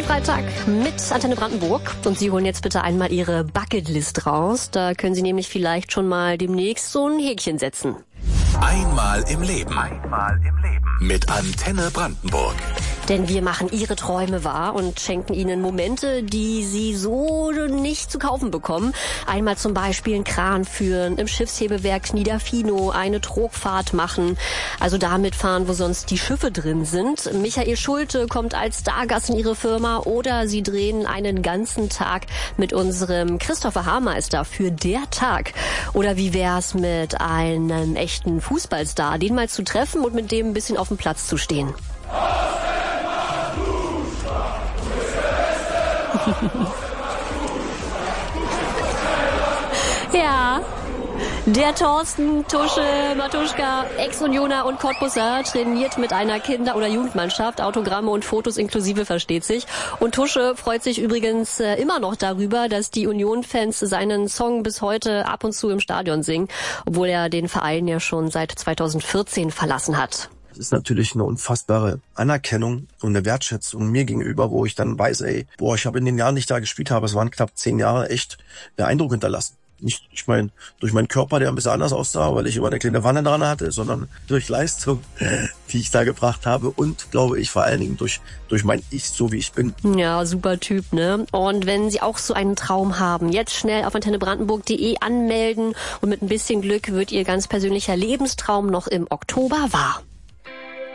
Freitag mit Antenne Brandenburg. Und Sie holen jetzt bitte einmal Ihre Bucketlist raus. Da können Sie nämlich vielleicht schon mal demnächst so ein Häkchen setzen. Einmal im Leben. Mit Antenne Brandenburg. Denn wir machen Ihre Träume wahr und schenken Ihnen Momente, die Sie so nicht zu kaufen bekommen. Einmal zum Beispiel einen Kran führen, im Schiffshebewerk Niederfino eine Trogfahrt machen, also damit fahren, wo sonst die Schiffe drin sind. Michael Schulte kommt als Stargast in Ihre Firma oder Sie drehen einen ganzen Tag mit unserem Christopher Haarmeister für der Tag. Oder wie wär's mit einem echten Fußballstar, den mal zu treffen und mit dem ein bisschen auf dem Platz zu stehen? Ja, der Thorsten Tusche Matuschka, Ex-Unioner und Cottbusser, trainiert mit einer Kinder- oder Jugendmannschaft. Autogramme und Fotos inklusive, versteht sich. Und Tusche freut sich übrigens immer noch darüber, dass die Union-Fans seinen Song bis heute ab und zu im Stadion singen, obwohl er den Verein ja schon seit 2014 verlassen hat. Das ist natürlich eine unfassbare Anerkennung und eine Wertschätzung mir gegenüber, wo ich dann weiß, ich habe in den Jahren, die ich da gespielt habe, es waren knapp 10 Jahre, echt einen Eindruck hinterlassen. Nicht, ich meine, durch meinen Körper, der ein bisschen anders aussah, weil ich immer eine kleine Wanne dran hatte, sondern durch Leistung, die ich da gebracht habe und, glaube ich, vor allen Dingen durch mein Ich, so wie ich bin. Ja, super Typ, ne? Und wenn Sie auch so einen Traum haben, jetzt schnell auf antennebrandenburg.de anmelden und mit ein bisschen Glück wird Ihr ganz persönlicher Lebenstraum noch im Oktober wahr.